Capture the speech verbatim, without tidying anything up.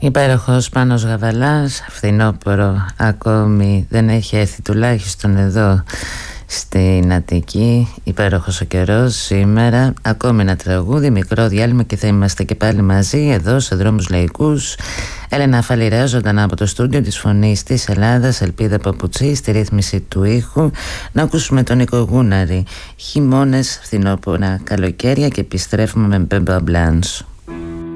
Υπέροχος Πάνος Γαβαλάς, φθινόπωρο ακόμη δεν έχει έρθει, τουλάχιστον εδώ στην Αττική. Υπέροχος ο καιρός σήμερα. Ακόμη ένα τραγούδι, μικρό διάλειμμα και θα είμαστε και πάλι μαζί εδώ σε Δρόμους Λαϊκούς. Έλενα Φαλιρέα, ζωντανά από το στούντιο της Φωνής της Ελλάδας. Ελπίδα Παπουτσή στη ρύθμιση του ήχου. Να ακούσουμε τον Νίκο Γούναρη. Χειμώνες, φθινόπωρα, καλοκαίρια, και επιστρέφουμε με Μπέμπα Μπλάνς.